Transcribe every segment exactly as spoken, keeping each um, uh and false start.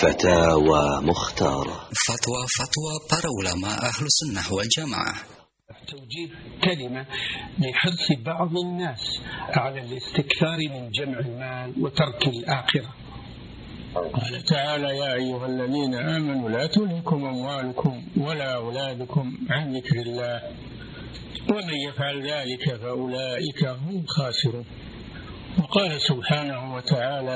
فتاوى مختارة. فتوى فتوى para ulama ahlu sunnah wal jamaah. توجيه كلمة لحرص بعض الناس على الاستكثار من جمع المال وترك الآخرة. قال تعالى: يا أيها الذين آمنوا لا تلهكم أموالكم ولا أولادكم عن ذكر الله ومن يفعل ذلك فأولئك هم الخاسرون. وقال سبحانه وتعالى: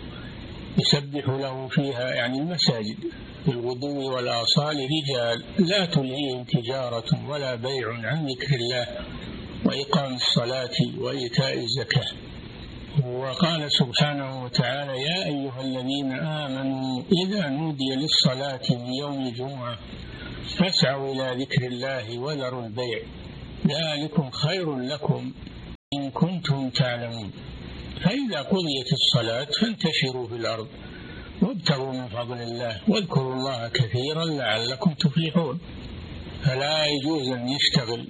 يسبح له فيها يعني المساجد بالغدو والآصال رجال لا تلهيهم تجارة ولا بيع عن ذكر الله وإقام الصلاة وإيتاء الزكاة. وقال سبحانه وتعالى: يا أيها الذين آمنوا إذا نودي للصلاة من يوم الجمعة فاسعوا إلى ذكر الله وذروا البيع ذلكم خير لكم إن كنتم تعلمون. فإذا قضيت الصلاة فانتشروا في الأرض وابتغوا من فضل الله واذكروا الله كثيرا لعلكم تفلحون. فلا يجوز أن يشتغل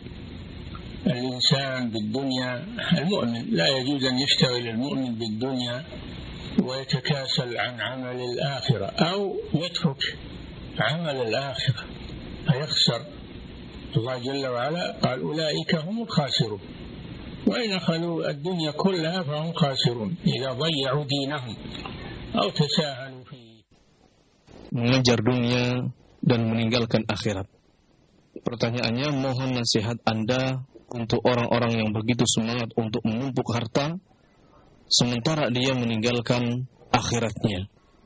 الإنسان بالدنيا، المؤمن لا يجوز أن يشتغل المؤمن بالدنيا ويتكاسل عن عمل الآخرة أو يترك عمل الآخرة فيخسر. الله جل وعلا قال: أولئك هم الخاسرون وإن أخذوا الدنيا كلها فهم خاسرون إذا ضيعوا دينهم أو تساهلوا فيه. Mengejar dunia dan meninggalkan akhirat. Pertanyaannya, mohon nasihat Anda untuk orang-orang yang begitu semangat untuk menumpuk harta sementara dia meninggalkan akhiratnya.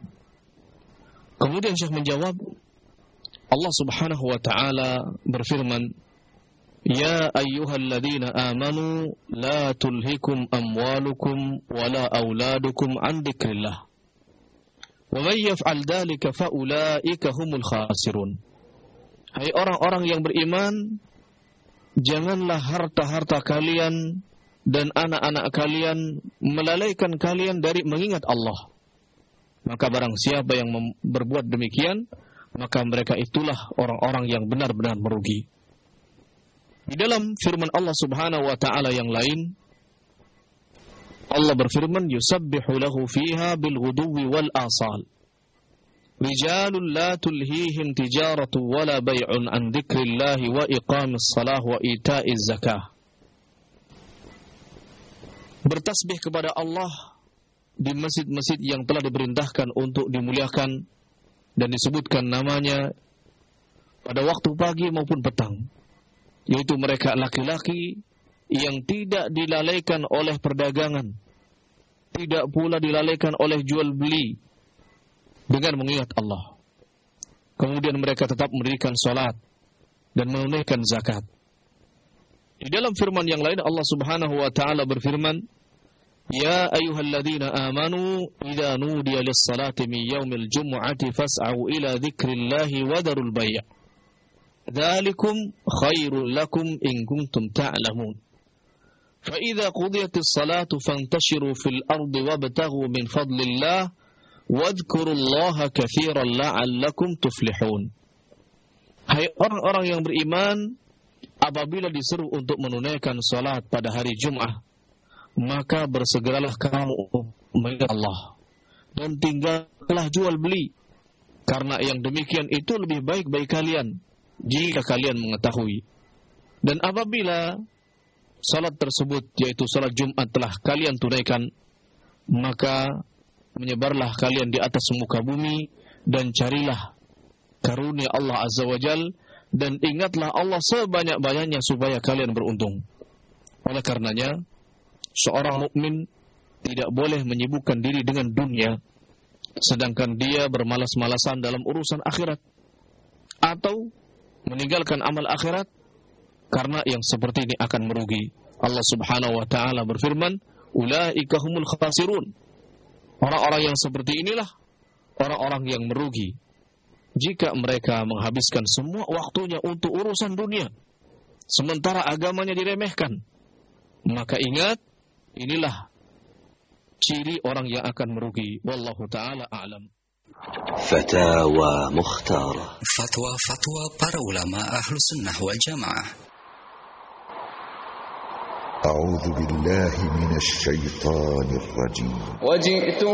Kemudian Syekh menjawab, Allah Subhanahu wa taala berfirman: Ya ayyuhalladzina amanu la tulhikum amwalukum wala auladukum an dzikrillah wa may yaf'al dzalika fa ulaika humul khasirun. Hai orang-orang yang beriman, janganlah harta-harta kalian dan anak-anak kalian melalaikan kalian dari mengingat Allah. Maka barang siapa yang berbuat demikian, maka mereka itulah orang-orang yang benar-benar merugi. Di dalam firman Allah Subhanahu wa taala yang lain, Allah berfirman: Yusabbihu lahu fiha bil ghuduwi wal asal. Rijalun la tulhihim tijaratu wala bay'un an dzikrillahi wa iqamis salah wa ita'iz zakah. Bertasbih kepada Allah di masjid-masjid yang telah diperintahkan untuk dimuliakan dan disebutkan namanya pada waktu pagi maupun petang, yaitu mereka laki-laki yang tidak dilalaikan oleh perdagangan, tidak pula dilalaikan oleh jual beli dengan mengingat Allah. Kemudian mereka tetap mendirikan salat dan menunaikan zakat. Di dalam firman yang lain Allah Subhanahu wa taala berfirman: Ya ayyuhalladzina amanu idza nudiya lis-salati min yaumil jumu'ati fas'au ila dzikrillahi wa dharul bay'. Dzalikum khairul lakum in kuntum ta'lamun. Fa idza qudiyatis salatu fantashiru fil ardi wabtaghu min fadlillah wadhkurullaha katsiran la'allakum tuflihun. Hai orang-orang yang beriman, apabila disuruh untuk menunaikan salat pada hari Jumat, maka bersegeralah kamu mengingat Allah dan tinggallah jual beli, karena yang demikian itu lebih baik bagi kalian jika kalian mengetahui. Dan apabila salat tersebut, yaitu salat Jumat, telah kalian tunaikan, maka menyebarlah kalian di atas muka bumi dan carilah karunia Allah Azza wa Jal, dan ingatlah Allah sebanyak-banyaknya supaya kalian beruntung. Oleh karenanya, seorang mukmin tidak boleh menyibukkan diri dengan dunia sedangkan dia bermalas-malasan dalam urusan akhirat, atau meninggalkan amal akhirat, karena yang seperti ini akan merugi. Allah Subhanahu wa taala berfirman: Ulaika humul khasirun. Orang-orang yang seperti inilah orang-orang yang merugi jika mereka menghabiskan semua waktunya untuk urusan dunia sementara agamanya diremehkan. Maka ingat, inilah ciri orang yang akan merugi. Wallahu ta'ala a'lam. Fatawa Mukhtara. Fatwa-fatwa para ulama ahlu sunnah wal jamaah. A'udzu billahi minasy syaithanir rajim. Waji'tu